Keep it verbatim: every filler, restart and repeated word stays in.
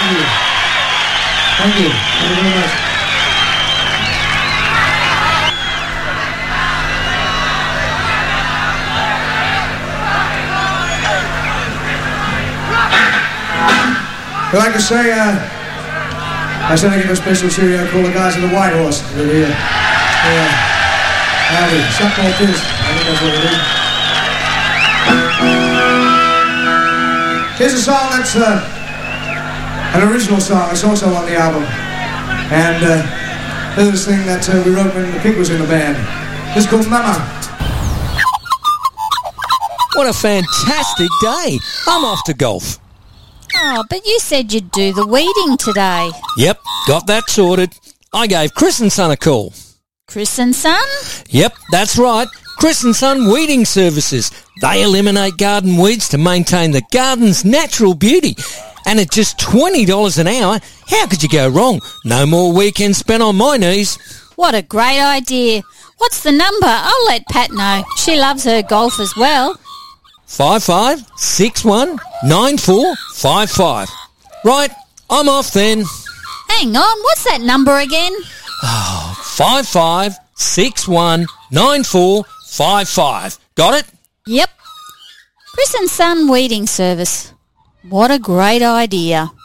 you. Thank you. Thank you very much. I'd like to say, uh, I said I give a special cheerio call the guys of the White Horse. They're here. Yeah. Howdy. Suck more kids. I think that's what it is. Here's a song that's uh, an original song. It's also on the album. And uh, this is a thing that uh, we wrote when the pig was in the band. This is called Mama. What a fantastic day. I'm off to golf. Oh, but you said you'd do the weeding today. Yep, got that sorted. I gave Chris and Son a call. Chris and Son? Yep, that's right. Chris and Son Weeding Services. They eliminate garden weeds to maintain the garden's natural beauty. And at just twenty dollars an hour, how could you go wrong? No more weekends spent on my knees. What a great idea. What's the number? I'll let Pat know. She loves her golf as well. Five five six one nine four five five. Right, I'm off then. Hang on, what's that number again? Oh, five five six one nine four five five. Got it? Yep. Chris and Son Weeding Service. What a great idea.